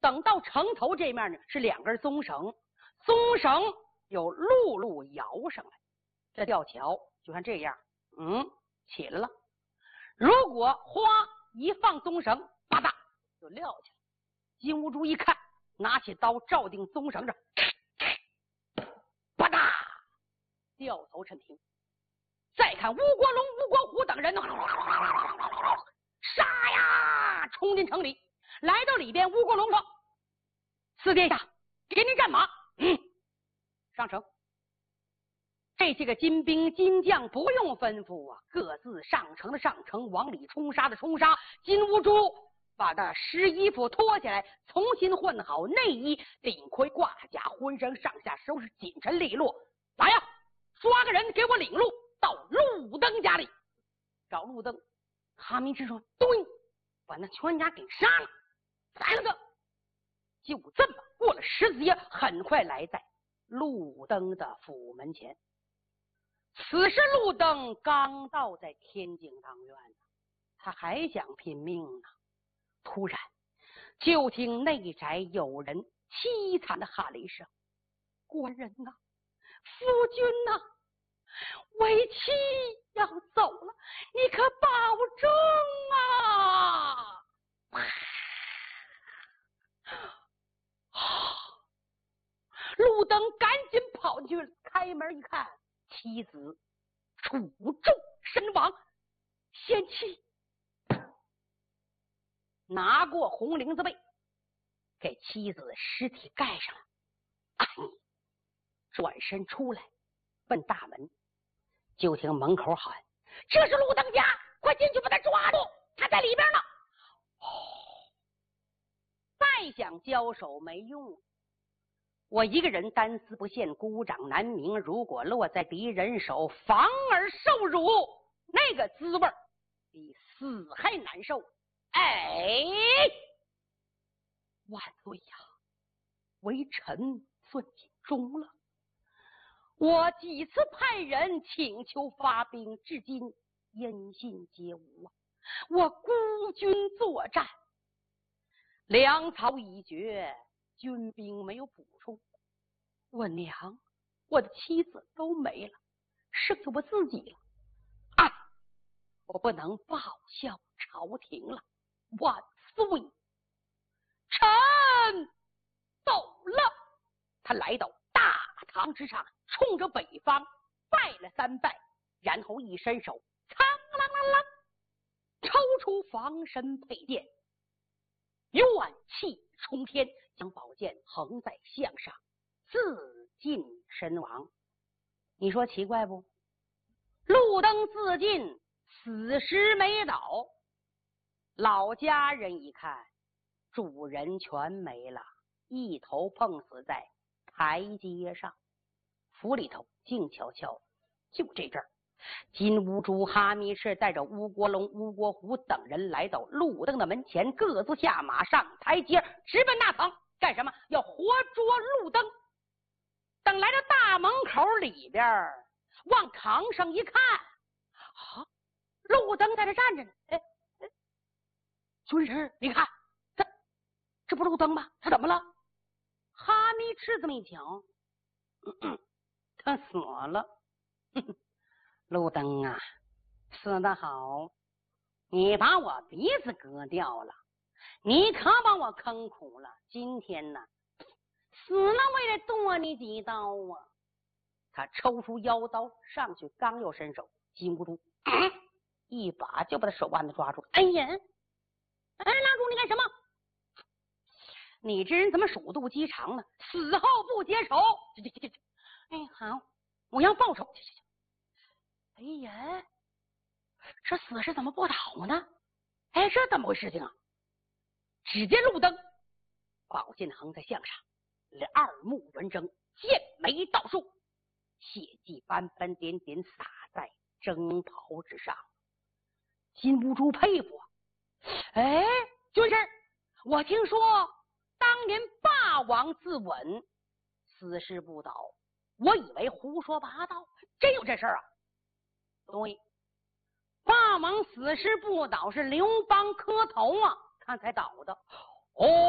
等到城头这面呢，是2根棕绳，棕绳有陆路摇上来，这吊桥就像这样，起来了。如果哗一放棕绳，吧嗒就撂下来。金兀术一看，拿起刀照定棕绳上，吧嗒掉头抻平。再看吴国龙、吴国虎等人，杀呀，冲进城里。来到里边，吴国龙说：“四殿下，给你战马，上城。”这些个金兵金将不用吩咐啊，各自上城的上城，往里冲杀的冲杀。金兀术把他湿衣服脱下来，重新换好内衣，顶盔挂甲，浑身上下收拾紧陈利落。来呀，抓个人给我领路到路灯家里。找路灯，哈密之说：“对，把那全家给杀了。”来了个，就这么过了10子夜，很快来在路灯的府门前。此时路灯刚到在天津当院，他还想拼命呢。突然就听内宅有人凄惨的喊了一声：“官人呐，夫君呐，为妻要走了，你可保重啊！”路灯赶紧跑进去，开门一看，妻子楚重身亡。贤妻拿过红绫子被，给妻子的尸体盖上了。转身出来奔大门，就听门口喊：“这是路灯家，快进去把他抓住，他在里边呢！”再想交手没用，我一个人单丝不线，孤掌难鸣。如果落在敌人手，反而受辱，那个滋味比死还难受。万岁呀，微臣遵警中了。我几次派人请求发兵，至今音信皆无啊！我孤军作战，粮草已绝，军兵没有补充，我娘我的妻子都没了，剩下我自己了。我不能报效朝廷了，万岁！臣走了。他来到大堂之上，冲着北方拜了3拜，然后一伸手，苍啷啷啷抽出防身佩剑，元气冲天，将宝剑横在项上，自尽身亡。你说奇怪不？路灯自尽，死尸没倒。老家人一看，主人全没了，一头碰死在台阶上。府里头静悄悄，就这阵儿，金兀术、哈密赤带着吴国龙、吴国虎等人来到路灯的门前，各自下马上台阶，直奔大堂。干什么？要活捉路灯。等来到大门口里边，往堂上一看，路灯在这站着呢。军师，你看，这不路灯吗？他怎么了？哈密赤这么一瞧，他死了。路灯啊，死得好，你把我鼻子割掉了，你可把我坑苦了。今天呢，死了为了剁你几刀啊！他抽出腰刀上去，刚要伸手，禁不住，一把就把他手腕子抓住。哎呀，拉住你干什么？你这人怎么鼠肚鸡肠呢？死后不结仇。好，我要报仇。哎呀，这死尸怎么不倒呢？这怎么回事情啊？只见路灯宝剑横在项上，二目圆睁，剑眉倒竖，血迹斑斑点点洒在征袍之上。禁不住佩服啊！军师，我听说当年霸王自刎，死尸不倒，我以为胡说八道，真有这事儿啊？对，霸王死尸不倒是刘邦磕头啊，他才倒的。